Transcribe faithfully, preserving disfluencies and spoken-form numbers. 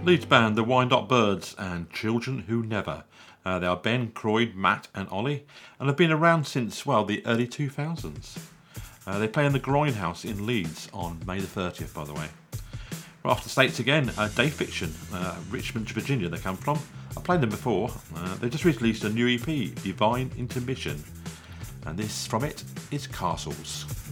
Leeds band The Wyandotte Birds and Children Who Never. Uh, they are Ben, Croyd, Matt and Ollie and have been around since, well, the early two thousands. Uh, they play in the Grindhouse in Leeds on May the thirtieth, by the way. We're off to the States again. Uh, Day Fiction, uh, Richmond, Virginia they come from. I've played them before. Uh, they just released a new E P, Divine Intermission. And this from it is Castles.